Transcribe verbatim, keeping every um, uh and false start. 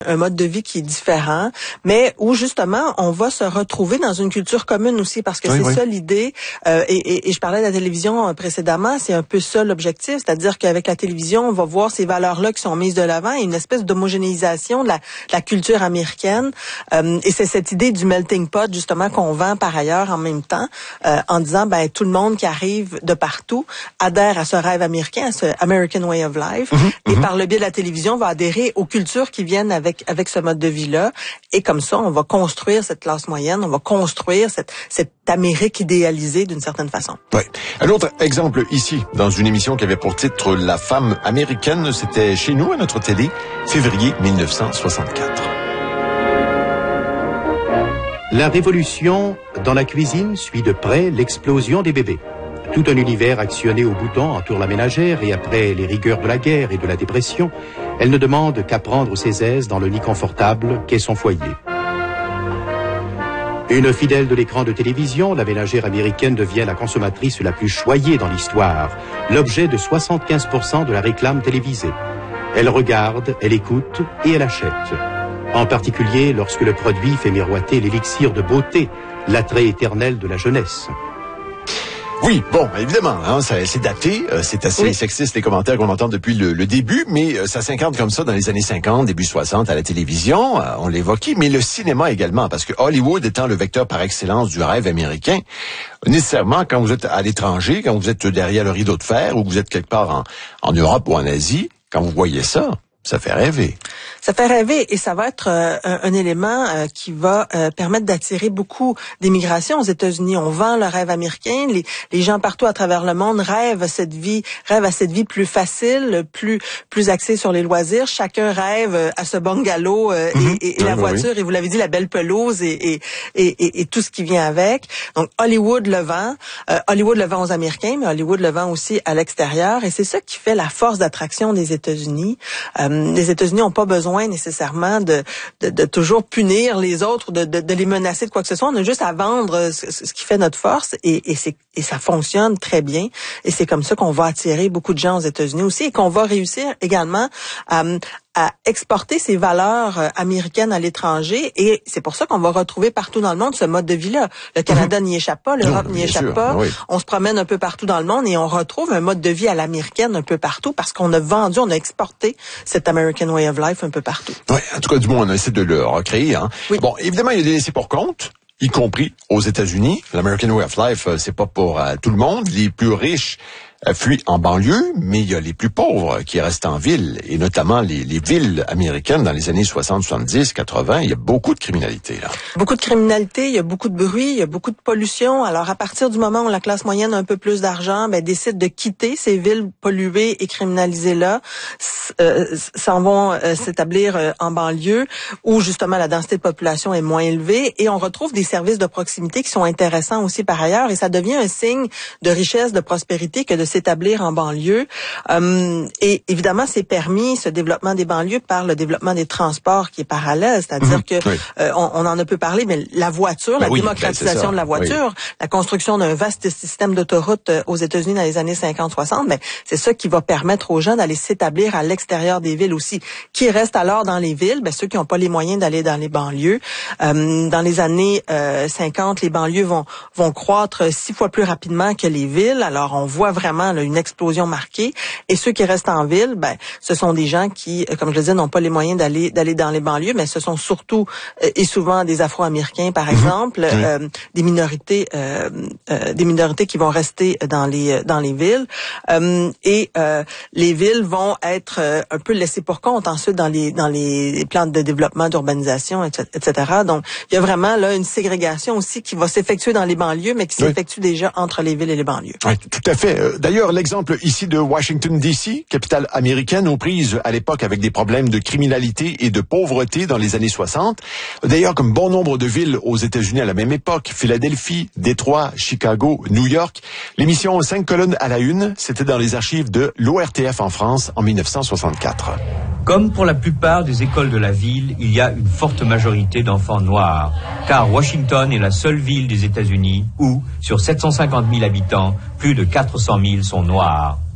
un mode de vie qui est différent, mais où justement on va se retrouver dans une culture commune aussi, parce que oui, c'est oui. ça l'idée. Euh, et, et, et je parlais de la télévision précédemment, c'est un peu ça l'objectif, c'est-à-dire qu'avec la télévision, on va voir ces valeurs-là qui sont mises de l'avant et une espèce d'homogénéisation de la, de la culture américaine. Euh, et c'est cette idée du melting pot justement qu'on vend par ailleurs en même temps, euh, en disant ben tout le monde qui arrive de partout adhère à ce rêve américain, à ce American Way of Life, mm-hmm, et mm-hmm. par le biais de la télévision va adhérer aux cultures qui viennent avec avec ce mode de vie-là. Et comme ça, on va construire cette classe moyenne, on va construire cette, cette Amérique idéalisée d'une certaine façon. Oui. Un autre exemple ici, dans une émission qui avait pour titre La femme américaine, c'était chez nous, à notre télé, février mille neuf cent soixante-quatre. La révolution dans la cuisine suit de près l'explosion des bébés. Tout un univers actionné au bouton entoure la ménagère et après les rigueurs de la guerre et de la dépression, elle ne demande qu'à prendre ses aises dans le nid confortable qu'est son foyer. Une fidèle de l'écran de télévision, la ménagère américaine devient la consommatrice la plus choyée dans l'histoire, l'objet de soixante-quinze pour cent de la réclame télévisée. Elle regarde, elle écoute et elle achète. En particulier lorsque le produit fait miroiter l'élixir de beauté, l'attrait éternel de la jeunesse. Oui, bon, évidemment, hein, ça, c'est daté, euh, c'est assez oui. sexiste les commentaires qu'on entend depuis le, le début, mais euh, ça s'incarne comme ça dans les années cinquante, début soixante à la télévision, euh, on l'évoquait, mais le cinéma également, parce que Hollywood étant le vecteur par excellence du rêve américain, nécessairement quand vous êtes à l'étranger, quand vous êtes derrière le rideau de fer ou que vous êtes quelque part en, en Europe ou en Asie, quand vous voyez ça, ça fait rêver. Ça fait rêver et ça va être euh, un, un élément euh, qui va euh, permettre d'attirer beaucoup d'immigration aux États-Unis. On vend le rêve américain. Les, les gens partout à travers le monde rêvent à cette vie, rêvent à cette vie plus facile, plus plus axée sur les loisirs. Chacun rêve à ce bungalow euh, mm-hmm. et, et, et la oui, voiture. Oui. Et vous l'avez dit, la belle pelouse et, et, et, et, et tout ce qui vient avec. Donc Hollywood le vend. Euh, Hollywood le vend aux Américains, mais Hollywood le vend aussi à l'extérieur. Et c'est ça qui fait la force d'attraction des États-Unis. Euh, les États-Unis n'ont pas besoin nécessairement de, de, de toujours punir les autres, de, de, de les menacer de quoi que ce soit. On a juste à vendre ce, ce qui fait notre force et, et, c'est, et ça fonctionne très bien. Et c'est comme ça qu'on va attirer beaucoup de gens aux États-Unis aussi et qu'on va réussir également à, à exporter ces valeurs américaines à l'étranger. Et c'est pour ça qu'on va retrouver partout dans le monde ce mode de vie-là. Le Canada mmh. n'y échappe pas, l'Europe n'y échappe sûr, pas. Oui. On se promène un peu partout dans le monde et on retrouve un mode de vie à l'américaine un peu partout parce qu'on a vendu, on a exporté cet American Way of Life un peu partout. Oui, en tout cas, du moins, on essaie de le recréer. Hein. Oui. Bon, évidemment, il y a des laissés pour compte, y compris aux États-Unis. L'American Way of Life, c'est pas pour euh, tout le monde. Les plus riches fuient en banlieue, mais il y a les plus pauvres qui restent en ville, et notamment les, les villes américaines dans les années soixante, soixante-dix, quatre-vingts, il y a beaucoup de criminalité là. Beaucoup de criminalité, il y a beaucoup de bruit, il y a beaucoup de pollution. Alors à partir du moment où la classe moyenne a un peu plus d'argent, ben décide de quitter ces villes polluées et criminalisées là, euh, s'en vont euh, s'établir euh, en banlieue où justement la densité de population est moins élevée et on retrouve des services de proximité qui sont intéressants aussi par ailleurs et ça devient un signe de richesse, de prospérité que de s'établir en banlieue. Euh, et évidemment, c'est permis, ce développement des banlieues, par le développement des transports qui est parallèle. C'est-à-dire mmh, que oui. euh, on, on en a peu parlé, mais la voiture, ben la oui, démocratisation ben de la voiture, oui. la construction d'un vaste système d'autoroutes aux États-Unis dans les années cinquante soixante, ben, c'est ça qui va permettre aux gens d'aller s'établir à l'extérieur des villes aussi. Qui restent alors dans les villes? Ben, ceux qui n'ont pas les moyens d'aller dans les banlieues. Euh, dans les années euh, cinquante, les banlieues vont, vont croître six fois plus rapidement que les villes. Alors, on voit vraiment là, une explosion marquée. Et ceux qui restent en ville, ben, ce sont des gens qui, comme je le disais, n'ont pas les moyens d'aller d'aller dans les banlieues, mais ce sont surtout euh, et souvent des Afro-Américains, par exemple, mmh. euh, des minorités, euh, euh, des minorités qui vont rester dans les dans les villes. Euh, et euh, les villes vont être euh, un peu laissées pour compte ensuite dans les dans les plans de développement, d'urbanisation, et cetera. Donc, il y a vraiment là une ségrégation aussi qui va s'effectuer dans les banlieues, mais qui oui. s'effectue déjà entre les villes et les banlieues. Oui, tout à fait. D'ailleurs, l'exemple ici de Washington D C, capitale américaine, aux prises à l'époque avec des problèmes de criminalité et de pauvreté dans les années soixante. D'ailleurs, comme bon nombre de villes aux États-Unis à la même époque, Philadelphie, Détroit, Chicago, New York, l'émission cinq colonnes à la une, c'était dans les archives de l'O R T F en France en mille neuf cent soixante-quatre. Comme pour la plupart des écoles de la ville, il y a une forte majorité d'enfants noirs, car Washington est la seule ville des États-Unis où, sur sept cent cinquante mille habitants, plus de quatre cent mille sont noirs.